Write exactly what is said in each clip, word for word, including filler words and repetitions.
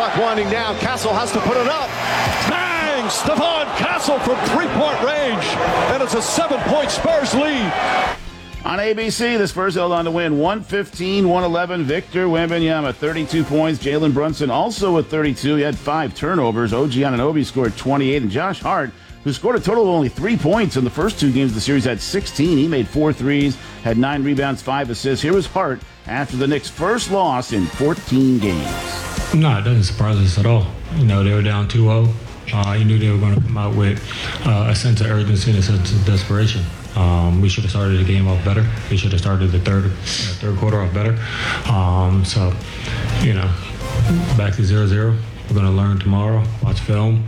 clock winding down. Castle has to put it up. Bang! Stephon Castle from three-point range. And it's a seven-point Spurs lead. On A B C, the Spurs held on to win one fifteen one eleven. Victor Wembanyama, thirty-two points. Jalen Brunson also with thirty-two. He had five turnovers. O G Anunoby scored twenty-eight. And Josh Hart, who scored a total of only three points in the first two games of the series, had sixteen. He made four threes, had nine rebounds, five assists. Here was Hart after the Knicks' first loss in fourteen games. No, it doesn't surprise us at all. You know, they were down two oh. Uh, you knew they were going to come out with uh, a sense of urgency and a sense of desperation. Um, we should have started the game off better. We should have started the third uh, third quarter off better. Um, so, you know, back to zero zero. We're going to learn tomorrow, watch film,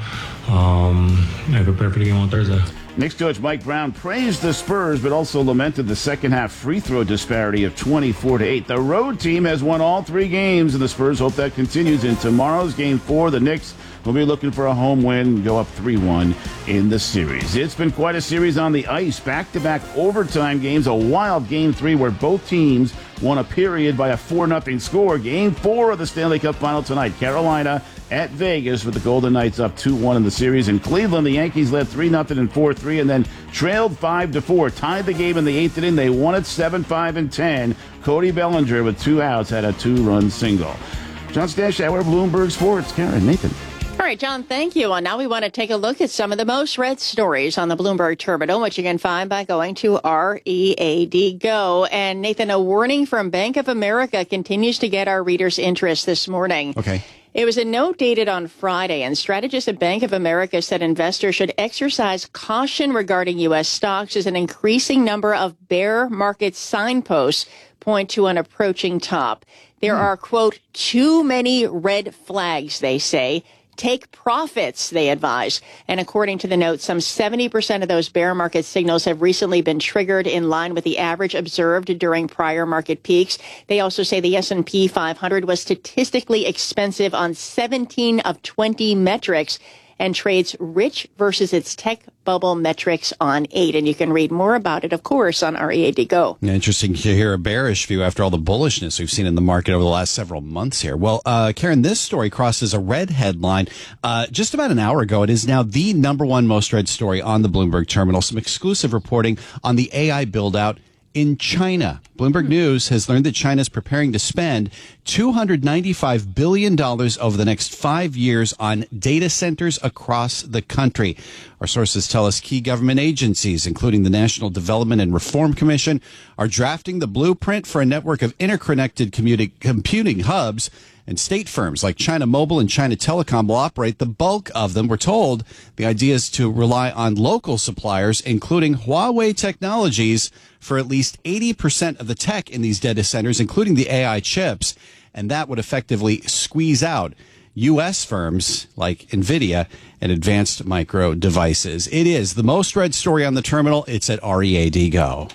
um, and prepare for the game on Thursday. Knicks coach Mike Brown praised the Spurs, but also lamented the second-half free throw disparity of twenty-four to eight. The road team has won all three games, and the Spurs hope that continues in tomorrow's game four. The Knicks will be looking for a home win, go up three one in the series. It's been quite a series on the ice. Back-to-back overtime games, a wild game three where both teams won a period by a four nothing score. Game four of the Stanley Cup Final tonight. Carolina at Vegas with the Golden Knights up two one in the series. In Cleveland, the Yankees led three nothing and four three and then trailed five to four. Tied the game in the eighth inning. They won it seven five and ten. Cody Bellinger with two outs had a two-run single. John Stanshauer, Bloomberg Sports. Karen, Nathan. All right, John, thank you. And now we want to take a look at some of the most read stories on the Bloomberg Terminal, which you can find by going to R E A D Go. And Nathan, a warning from Bank of America continues to get our readers' interest this morning. Okay. It was a note dated on Friday, and strategists at Bank of America said investors should exercise caution regarding U S stocks as an increasing number of bear market signposts point to an approaching top. There mm. are, quote, too many red flags, they say. Take profits, they advise. And according to the note, some seventy percent of those bear market signals have recently been triggered in line with the average observed during prior market peaks. They also say the S and P five hundred was statistically expensive on seventeen of twenty metrics and trades rich versus its tech bubble metrics on eight. And you can read more about it, of course, on R E A D Go. Interesting to hear a bearish view after all the bullishness we've seen in the market over the last several months here. Well, uh, Karen, this story crosses a red headline uh, just about an hour ago. It is now the number one most read story on the Bloomberg Terminal. Some exclusive reporting on the A I build-out in China. Bloomberg News has learned that China is preparing to spend two hundred ninety-five billion dollars over the next five years on data centers across the country. Our sources tell us key government agencies, including the National Development and Reform Commission, are drafting the blueprint for a network of interconnected commuting, computing hubs. And state firms like China Mobile and China Telecom will operate the bulk of them. We're told the idea is to rely on local suppliers, including Huawei Technologies, for at least eighty percent of the tech in these data centers, including the A I chips. And that would effectively squeeze out U S firms like NVIDIA and Advanced Micro Devices. It is the most read story on the terminal. It's at R E A D Go.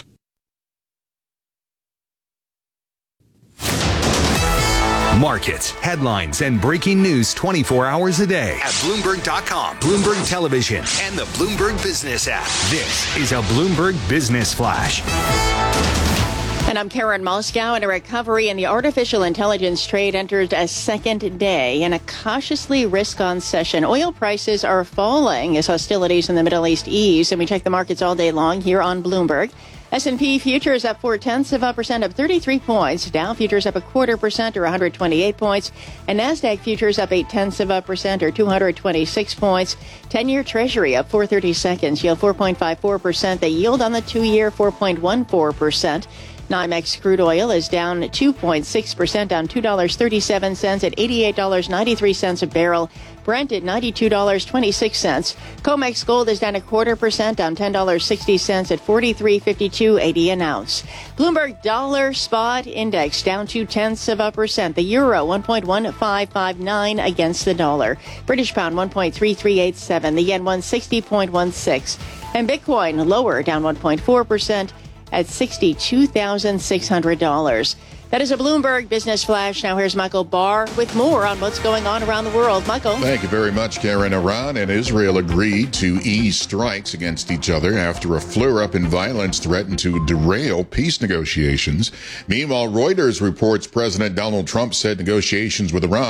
Markets, headlines, and breaking news twenty-four hours a day at Bloomberg dot com, Bloomberg Television, and the Bloomberg Business app. This is a Bloomberg Business Flash. And I'm Karen Moscow. And a recovery in the artificial intelligence trade entered a second day in a cautiously risk-on session. Oil prices are falling as hostilities in the Middle East ease, and we check the markets all day long here on Bloomberg. S and P futures up four-tenths of a percent, up thirty-three points. Dow futures up a quarter percent, or one hundred twenty-eight points. And NASDAQ futures up eight-tenths of a percent, or two hundred twenty-six points. ten-year Treasury up four thirty-seconds, yield four point five four percent. The yield on the two-year, four point one four percent. NYMEX crude oil is down two point six percent, down two dollars and thirty-seven cents at eighty-eight dollars and ninety-three cents a barrel. Brent at ninety-two dollars and twenty-six cents. COMEX gold is down a quarter percent, down ten dollars and sixty cents at forty-three fifty-two eighty an ounce. Bloomberg dollar spot index down two-tenths of a percent. The euro one point one five five nine against the dollar. British pound one point three three eight seven. The yen one sixty point one six. And Bitcoin lower, down one point four percent at sixty-two thousand six hundred dollars. That is a Bloomberg Business Flash. Now here's Michael Barr with more on what's going on around the world. Michael. Thank you very much, Karen. Iran and Israel agreed to ease strikes against each other after a flare-up in violence threatened to derail peace negotiations. Meanwhile, Reuters reports President Donald Trump said negotiations with Iran